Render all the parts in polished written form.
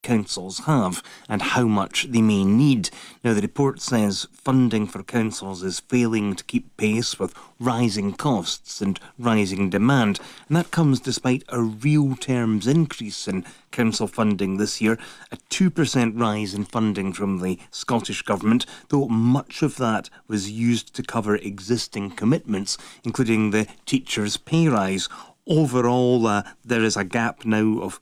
councils have and how much they may need. Now, the report says funding for councils is failing to keep pace with rising costs and rising demand, and that comes despite a real terms increase in council funding this year, a 2% rise in funding from the Scottish Government, though much of that was used to cover existing commitments, including the teachers' pay rise. Overall, there is a gap now of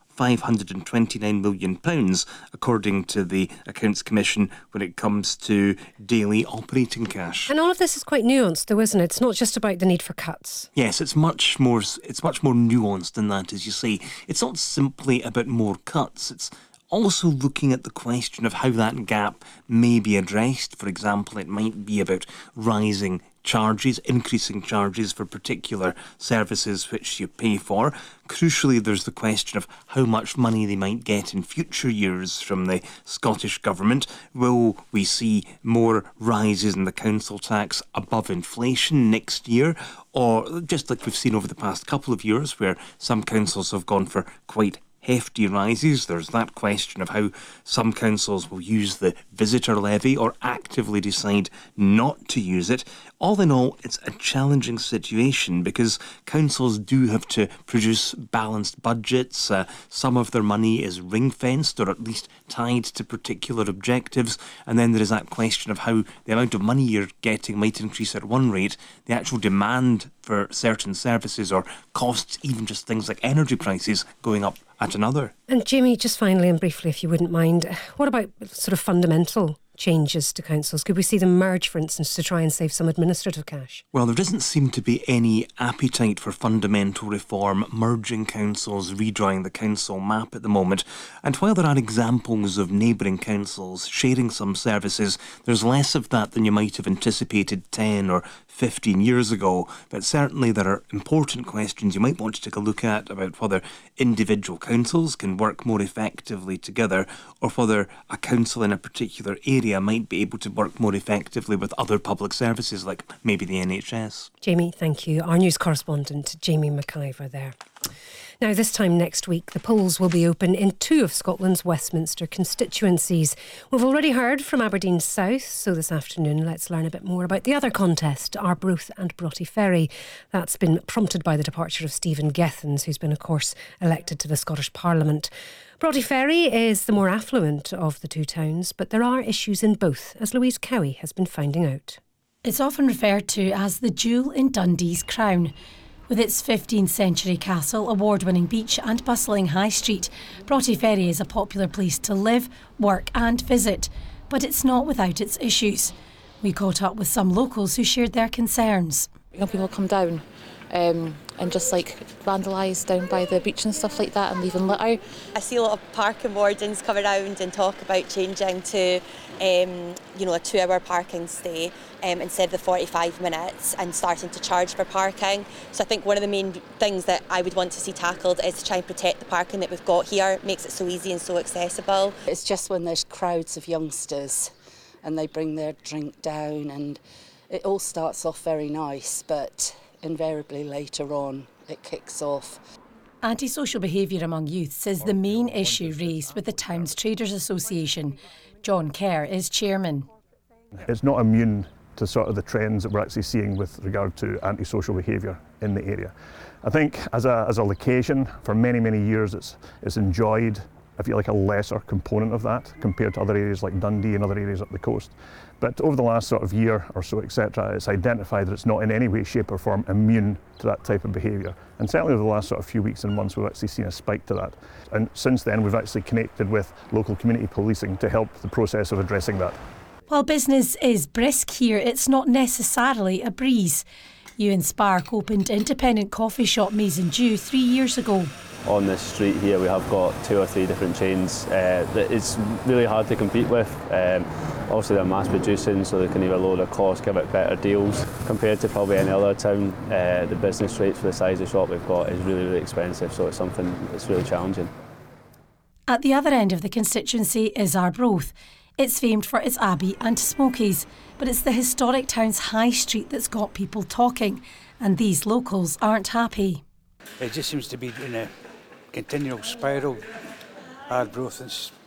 £529 million, according to the Accounts Commission, when it comes to daily operating cash. And all of this is quite nuanced, though, isn't it? It's not just about the need for cuts. Yes, it's much more nuanced than that, as you say. It's not simply about more cuts. It's also looking at the question of how that gap may be addressed. For example, it might be about rising charges, increasing charges for particular services which you pay for. Crucially, there's the question of how much money they might get in future years from the Scottish Government. Will we see more rises in the council tax above inflation next year? Or just like we've seen over the past couple of years, where some councils have gone for quite hefty rises. There's that question of how some councils will use the visitor levy or actively decide not to use it. All in all, it's a challenging situation because councils do have to produce balanced budgets. Some of their money is ring-fenced or at least tied to particular objectives. And then there is that question of how the amount of money you're getting might increase at one rate. The actual demand for certain services or costs, even just things like energy prices, going up at another. And Jamie, just finally and briefly, if you wouldn't mind, what about sort of fundamental changes to councils? Could we see them merge, for instance, to try and save some administrative cash? Well, there doesn't seem to be any appetite for fundamental reform, merging councils, redrawing the council map at the moment. And while there are examples of neighbouring councils sharing some services, there's less of that than you might have anticipated 10 or 15 years ago. But certainly there are important questions you might want to take a look at about whether individual councils can work more effectively together or whether a council in a particular area might be able to work more effectively with other public services like maybe the NHS. Jamie, thank you. Our news correspondent, Jamie McIver there. Now, this time next week, the polls will be open in 2 of Scotland's Westminster constituencies. We've already heard from Aberdeen South, so this afternoon let's learn a bit more about the other contest, Arbroath and Broughty Ferry. That's been prompted by the departure of Stephen Gethins, who's been, of course, elected to the Scottish Parliament. Broughty Ferry is the more affluent of the 2 towns, but there are issues in both, as Louise Cowie has been finding out. It's often referred to as the jewel in Dundee's crown. With its 15th century castle, award-winning beach and bustling high street, Broughty Ferry is a popular place to live, work and visit. But it's not without its issues. We caught up with some locals who shared their concerns. Young people come down and just vandalise down by the beach and stuff like that and leaving litter. I see a lot of parking wardens come around and talk about changing to a 2-hour parking stay instead of the 45 minutes and starting to charge for parking. So I think one of the main things that I would want to see tackled is to try and protect the parking that we've got here. It makes it so easy and so accessible. It's just when there's crowds of youngsters and they bring their drink down, and it all starts off very nice, but invariably later on it kicks off. Antisocial behaviour among youths is the main issue raised with the Town's Traders Association. John Kerr is chairman. It's not immune to sort of the trends that we're actually seeing with regard to antisocial behaviour in the area. I think as a location, for many, many years it's enjoyed, if you like, a lesser component of that compared to other areas like Dundee and other areas up the coast. But over the last sort of year or so, etc., it's identified that it's not in any way, shape or form immune to that type of behaviour. And certainly over the last sort of few weeks and months, we've actually seen a spike to that. And since then, we've actually connected with local community policing to help the process of addressing that. While business is brisk here, it's not necessarily a breeze. Ewan Spark opened independent coffee shop Maize and Dew 3 years ago. On this street here we have got 2 or 3 different chains that it's really hard to compete with. Obviously they're mass producing, so they can either lower their costs, give it better deals. Compared to probably any other town, the business rates for the size of shop we've got is really, really expensive, so it's something that's really challenging. At the other end of the constituency is Arbroath. It's famed for its abbey and smokies, but it's the historic town's high street that's got people talking, and these locals aren't happy. It just seems to be in a continual spiral. Arbroath is